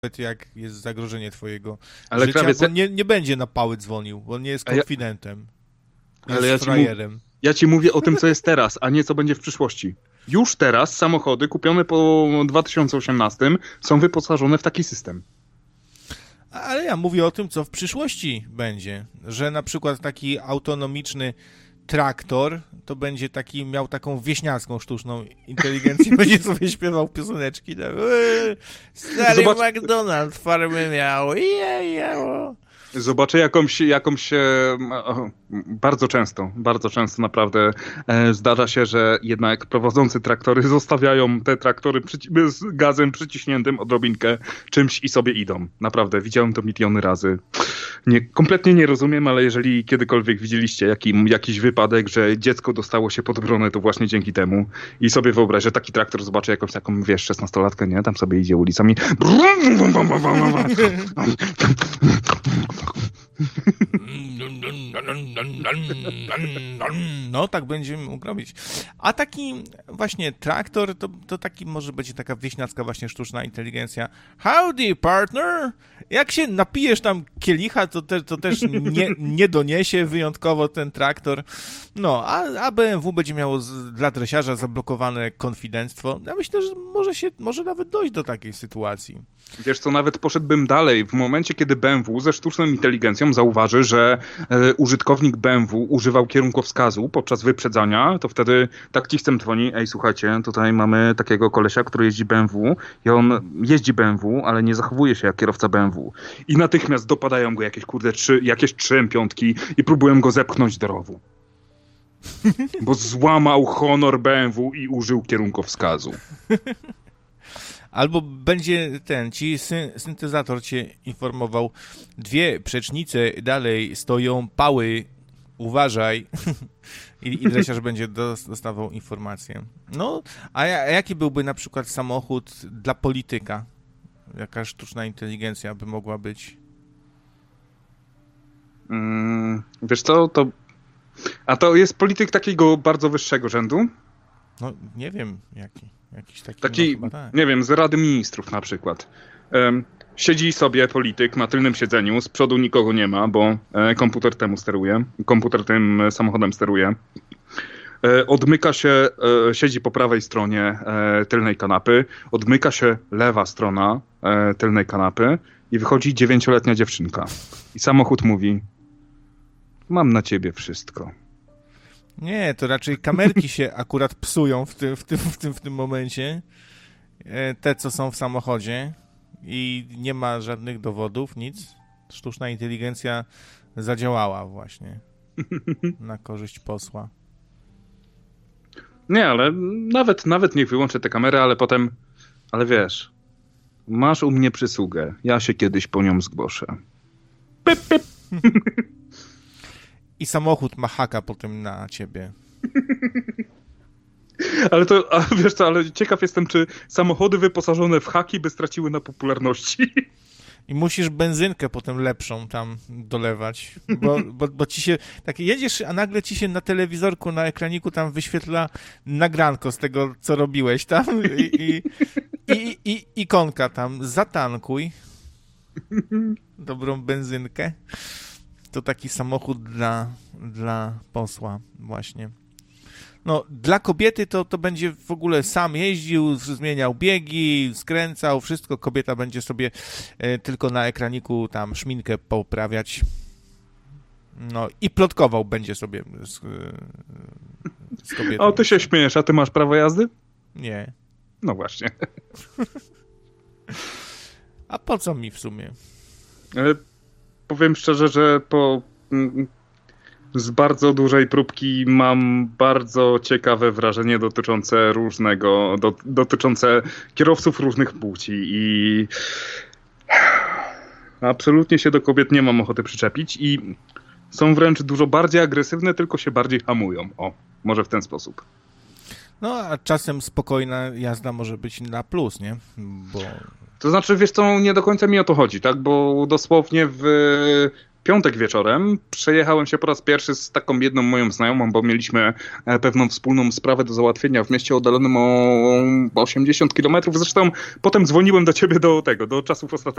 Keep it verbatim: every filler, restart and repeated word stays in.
jak jest zagrożenie twojego ale życia, krawiec... bo nie, nie będzie na pały dzwonił, bo on nie jest konfidentem. Ja... Jest ale ja ci, frajerem. mów... ja ci mówię o tym, co jest teraz, a nie co będzie w przyszłości. Już teraz samochody kupione po dwa tysiące osiemnastym są wyposażone w taki system. Ale ja mówię o tym, co w przyszłości będzie, że na przykład taki autonomiczny traktor to będzie taki, miał taką wieśniacką sztuczną inteligencję, będzie sobie śpiewał pioseneczki. Tak, stary Zobacz... McDonald farmy miał. Jejeło. Zobaczę jakąś, jakąś e, bardzo często, bardzo często naprawdę e, zdarza się, że jednak prowadzący traktory zostawiają te traktory przyci- z gazem przyciśniętym odrobinkę czymś i sobie idą. Naprawdę, widziałem to miliony razy. Nie, kompletnie nie rozumiem, ale jeżeli kiedykolwiek widzieliście jaki, jakiś wypadek, że dziecko dostało się pod obronę, to właśnie dzięki temu. I sobie wyobraź, że taki traktor zobaczy jakąś taką, wiesz, szesnastolatkę, nie? Tam sobie idzie ulicami. No, tak będziemy mógł robić. A taki właśnie traktor, to, to taki może będzie taka wieśniacka właśnie sztuczna inteligencja. Howdy, partner! Jak się napijesz tam kielicha, to, te, to też nie, nie doniesie wyjątkowo ten traktor. No, a, a B M W będzie miało z, dla dresiarza zablokowane konfidenctwo. Ja myślę, że może się, może nawet dojść do takiej sytuacji. Wiesz co, nawet poszedłbym dalej. W momencie, kiedy B M W ze sztuczną inteligencją zauważy, że e, użytkownik B M W używał kierunkowskazu podczas wyprzedzania, to wtedy tak cichcem dzwoni: ej, słuchajcie, tutaj mamy takiego kolesia, który jeździ B M W i on jeździ B M W, ale nie zachowuje się jak kierowca B M W. I natychmiast dopadają go jakieś, kurde, trzy, jakieś trzy M pięć i próbują go zepchnąć do rowu. Bo złamał honor B M W i użył kierunkowskazu. Albo będzie ten, ci sy- syntezator cię informował, dwie przecznice dalej stoją pały, uważaj. I, i dresiarz będzie dos- dostawał informację. No, a, ja, a jaki byłby na przykład samochód dla polityka? Jaka sztuczna inteligencja by mogła być? Mm, wiesz co, to... A to jest polityk takiego bardzo wyższego rzędu? No, nie wiem, jaki. Jakiś taki, taki no, tak. nie wiem, z Rady Ministrów na przykład. Um, siedzi sobie polityk na tylnym siedzeniu, z przodu nikogo nie ma, bo e, komputer temu steruje, komputer tym samochodem steruje. E, odmyka się, e, siedzi po prawej stronie e, tylnej kanapy, odmyka się lewa strona e, tylnej kanapy i wychodzi dziewięcioletnia dziewczynka. I samochód mówi: mam na ciebie wszystko. Nie, to raczej kamerki się akurat psują w tym, w tym, w tym, w tym momencie. Te, co są w samochodzie i nie ma żadnych dowodów, nic. Sztuczna inteligencja zadziałała właśnie na korzyść posła. Nie, ale nawet, nawet niech wyłączę tę kamerę, ale potem, ale wiesz, masz u mnie przysługę, ja się kiedyś po nią zgłoszę. Pip, pip. I samochód ma haka potem na ciebie. Ale to, a wiesz co, ale ciekaw jestem, czy samochody wyposażone w haki by straciły na popularności. I musisz benzynkę potem lepszą tam dolewać, bo, bo, bo ci się, tak jedziesz, a nagle ci się na telewizorku, na ekraniku tam wyświetla nagranko z tego, co robiłeś tam i, i, i, i ikonka tam, zatankuj dobrą benzynkę. To taki samochód dla, dla posła właśnie. No, dla kobiety to, to będzie w ogóle sam jeździł, zmieniał biegi, skręcał, wszystko. Kobieta będzie sobie e, tylko na ekraniku tam szminkę poprawiać. No i plotkował będzie sobie z, z kobietą. O, ty się śmiejesz, a ty masz prawo jazdy? Nie. No właśnie. A po co mi w sumie? Ale powiem szczerze, że po... z bardzo dużej próbki mam bardzo ciekawe wrażenie dotyczące różnego, do, dotyczące kierowców różnych płci i absolutnie się do kobiet nie mam ochoty przyczepić i są wręcz dużo bardziej agresywne, tylko się bardziej hamują. O, może w ten sposób. No, a czasem spokojna jazda może być na plus, nie? Bo... To znaczy, wiesz co, nie do końca mi o to chodzi, tak? Bo dosłownie w piątek wieczorem przejechałem się po raz pierwszy z taką jedną moją znajomą, bo mieliśmy pewną wspólną sprawę do załatwienia w mieście oddalonym o osiemdziesiąt kilometrów. Zresztą potem dzwoniłem do ciebie do tego, do czasów ostatecznych.